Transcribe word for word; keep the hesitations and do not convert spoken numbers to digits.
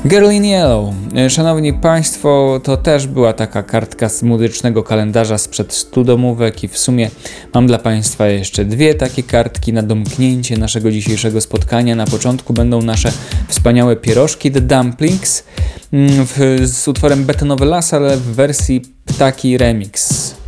Girl in Yellow. Szanowni Państwo, to też była taka kartka z muzycznego kalendarza sprzed stu domówek i w sumie mam dla Państwa jeszcze dwie takie kartki na domknięcie naszego dzisiejszego spotkania. Na początku będą nasze wspaniałe pierożki The Dumplings w, z utworem Betonowy Las, ale w wersji Ptaki Remix.